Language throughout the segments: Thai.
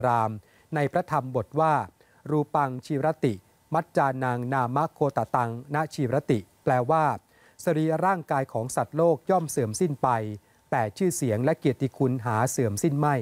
รามในพระธรรมบทว่ารูปังชีรติมัจจานังนามะโคตตังณชีรติแปลว่าสรีระร่างกายของสัตว์โลกย่อมเสื่อมสิ้นไปแต่ชื่อเสียงและเกียรติคุณหาเสื่อมสิ้นไม่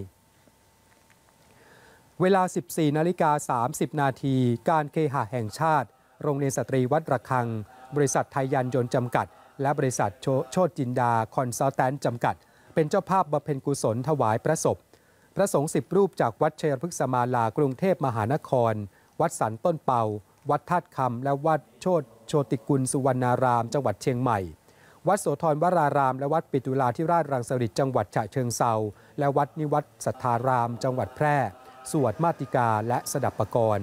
เวลา 14:30 นาทีการเคหะแห่งชาติโรงเรียนสตรีวัดระฆังบริษัทไทยยานยนต์จำกัดและบริษัทโชติจินดาคอนซัลแทนต์จำกัดเป็นเจ้าภาพบำเพ็ญกุศลถวายพระศพพระสงฆ์10 รูปจากวัดชัยพฤกษมาลากรุงเทพมหานครวัดสันต้นเปาวัดธาตุคำและวัดโชติกุลสุวรรณารามจังหวัดเชียงใหม่วัดโสธรวรารามและวัดปิตุลาธิราชรังสฤษฎ์จังหวัดฉะเชิงเทราและวัดนิวัตสัทธารามจังหวัดแพร่สวดมาติกาและสดับปกรณ์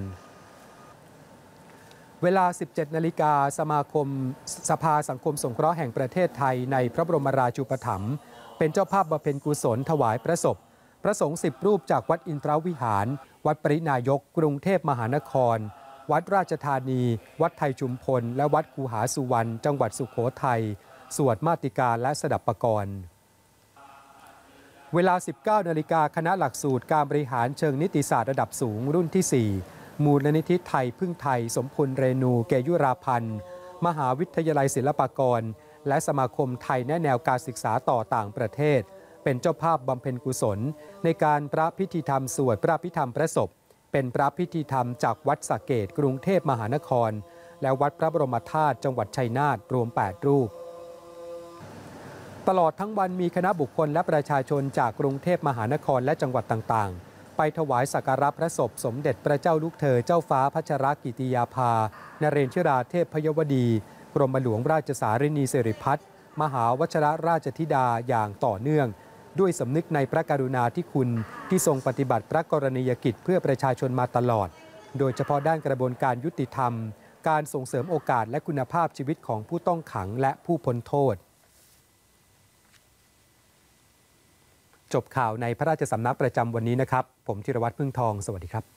เวลา 17 นาฬิกาสภาสังคมสงเคราะห์แห่งประเทศไทยในพระบรมราชูปถัมภ์เป็นเจ้าภาพบำเพ็ญกุศลถวายพระศพพระสงฆ์10 รูปจากวัดอินทรวิหารวัดปรินายกกรุงเทพมหานครวัดราชธานีวัดไทยชุมพลและวัดคูหาสุวรรณจังหวัดสุโขทัยสวดมาติกาและสดับปกรณ์เวลา 19 นาฬิกาคณะหลักสูตรการบริหารเชิงนิติศาสตร์ระดับสูงรุ่นที่ 4 มูลนิธิไทยพึ่งไทยสมพลเรนูเกยุราพันธ์มหาวิทยาลัยศิลปากรและสมาคมไทยแนะแนวการศึกษาต่อต่างประเทศเป็นเจ้าภาพบำเพ็ญกุศลในการพระพิธีธรรมสวดพระพิธรรมพระศพเป็นพระพิธีธรรมจากวัดสระเกษกรุงเทพมหานครและวัดพระบรมธาตุจังหวัดชัยนาทรวม 8 รูปตลอดทั้งวันมีคณะบุคคลและประชาชนจากกรุงเทพมหานครและจังหวัดต่างๆไปถวายสักการะพระศพสมเด็จพระเจ้าลูกเธอเจ้าฟ้าพัชรกิติยาภานเรนทิราเทพยวดีกรมหลวงราชสารินีสิริพัฒน์มหาวชิรราชธิดาอย่างต่อเนื่องด้วยสำนึกในพระกรุณาธิคุณที่ทรงปฏิบัติพระกรณียกิจเพื่อประชาชนมาตลอดโดยเฉพาะด้านกระบวนการยุติธรรมการส่งเสริมโอกาสและคุณภาพชีวิตของผู้ต้องขังและผู้พ้นโทษจบข่าวในพระราชสำนักประจำวันนี้นะครับผมธีรวัตรพึ่งทองสวัสดีครับ